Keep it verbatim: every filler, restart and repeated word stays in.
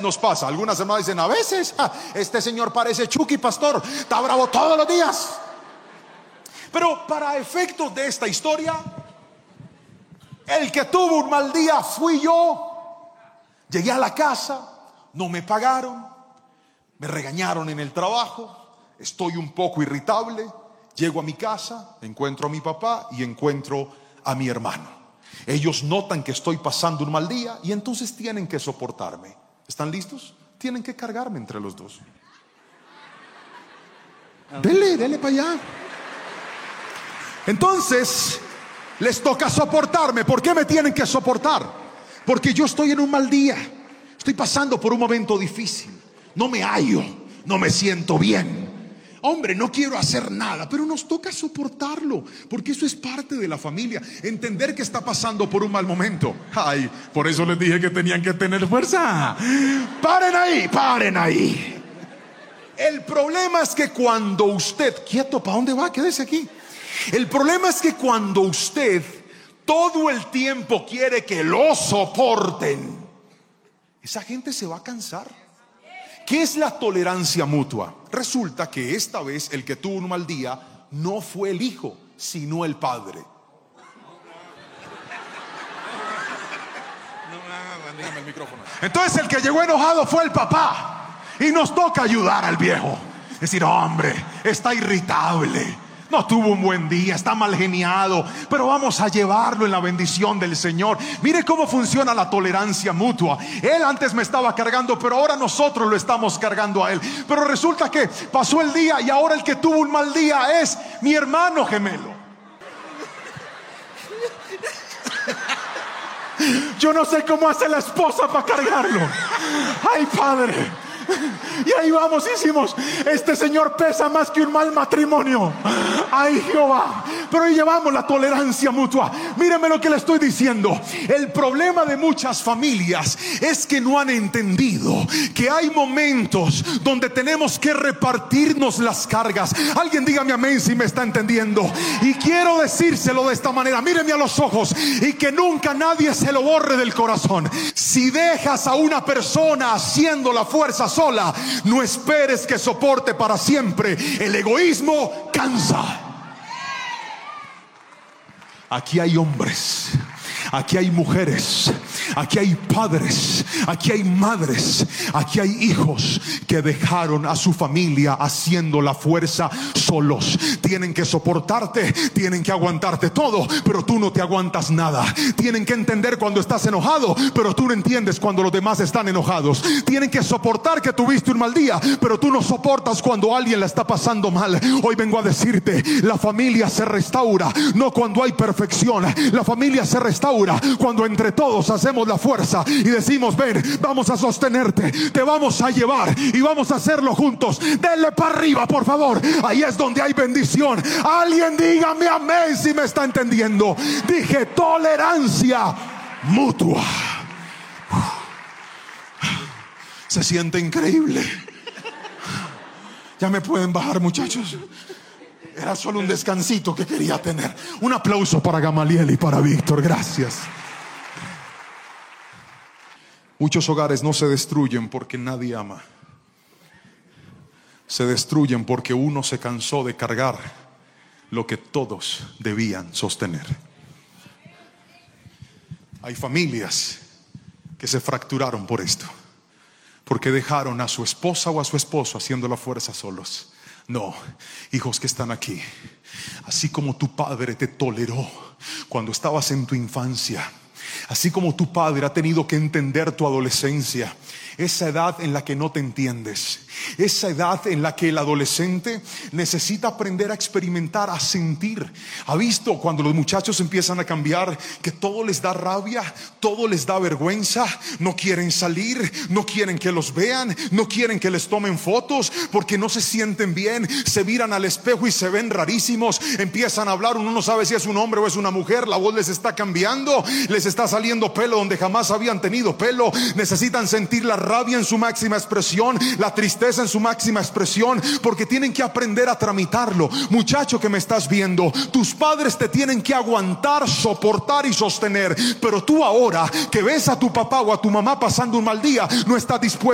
nos pasa. Algunas hermanas dicen, a veces, ja, este señor parece Chucky, pastor, está bravo todos los días. Pero para efectos de esta historia, el que tuvo un mal día fui yo. Llegué a la casa, no me pagaron, me regañaron en el trabajo, estoy un poco irritable. Llego a mi casa, encuentro a mi papá y encuentro a mi hermano. Ellos notan que estoy pasando un mal día y entonces tienen que soportarme. ¿Están listos? Tienen que cargarme entre los dos. Dele, dele para allá. Entonces les toca soportarme. ¿Por qué me tienen que soportar? Porque yo estoy en un mal día, estoy pasando por un momento difícil, no me hallo, no me siento bien. Hombre, no quiero hacer nada, pero nos toca soportarlo, porque eso es parte de la familia. Entender que está pasando por un mal momento. Ay, por eso les dije que tenían que tener fuerza. Paren ahí, paren ahí. El problema es que cuando usted, quieto, ¿para dónde va? Quédese aquí. El problema es que cuando usted todo el tiempo quiere que lo soporten, esa gente se va a cansar. ¿Qué es la tolerancia mutua? Resulta que esta vez el que tuvo un mal día no fue el hijo, sino el padre. Entonces el que llegó enojado fue el papá. Y nos toca ayudar al viejo. Decir, hombre, está irritable, no tuvo un buen día, está mal geniado, pero vamos a llevarlo en la bendición del Señor. Mire cómo funciona la tolerancia mutua. Él antes me estaba cargando, pero ahora nosotros lo estamos cargando a él. Pero resulta que pasó el día y ahora el que tuvo un mal día es mi hermano gemelo. Yo no sé cómo hace la esposa para cargarlo. Ay, padre. Y ahí vamos, hicimos. Este señor pesa más que un mal matrimonio. Ay, Jehová. Pero ahí llevamos la tolerancia mutua. Míreme lo que le estoy diciendo. El problema de muchas familias es que no han entendido que hay momentos donde tenemos que repartirnos las cargas. Alguien dígame amén si me está entendiendo. Y quiero decírselo de esta manera. Míreme a los ojos y que nunca nadie se lo borre del corazón. Si dejas a una persona haciendo la fuerza sola, no esperes que soporte para siempre. El egoísmo cansa. Aquí hay hombres, aquí hay mujeres, aquí hay padres, aquí hay madres, aquí hay hijos que dejaron a su familia haciendo la fuerza solos. Tienen que soportarte, tienen que aguantarte todo, pero tú no te aguantas nada. Tienen que entender cuando estás enojado, pero tú no entiendes cuando los demás están enojados. Tienen que soportar que tuviste un mal día, pero tú no soportas cuando alguien la está pasando mal. Hoy vengo a decirte, la familia se restaura no cuando hay perfección. La familia se restaura cuando entre todos hacemos la fuerza y decimos, ven, vamos a sostenerte, te vamos a llevar y vamos a hacerlo juntos. Denle para arriba, por favor. Ahí es donde hay bendición. Alguien dígame amén si me está entendiendo. Dije tolerancia mutua. Se siente increíble. Ya me pueden bajar, muchachos. Era solo un descansito que quería tener. Un aplauso para Gamaliel y para Víctor. Gracias. Muchos hogares no se destruyen porque nadie ama. Se destruyen porque uno se cansó de cargar lo que todos debían sostener. Hay familias que se fracturaron por esto, porque dejaron a su esposa o a su esposo haciendo la fuerza solos. No, hijos que están aquí, así como tu padre te toleró cuando estabas en tu infancia, así como tu padre ha tenido que entender tu adolescencia, esa edad en la que no te entiendes, esa edad en la que el adolescente necesita aprender a experimentar, a sentir. ¿Ha visto cuando los muchachos empiezan a cambiar que todo les da rabia, todo les da vergüenza? No quieren salir, no quieren que los vean, no quieren que les tomen fotos porque no se sienten bien. Se miran al espejo y se ven rarísimos. Empiezan a hablar, uno no sabe si es un hombre o es una mujer. La voz les está cambiando, les está saliendo pelo donde jamás habían tenido pelo. Necesitan sentir la rabia en su máxima expresión, la tristeza en su máxima expresión, porque tienen que aprender a tramitarlo. Muchacho que me estás viendo, tus padres te tienen que aguantar, soportar y sostener, pero tú ahora que ves a tu papá o a tu mamá pasando un mal día, no estás dispuesto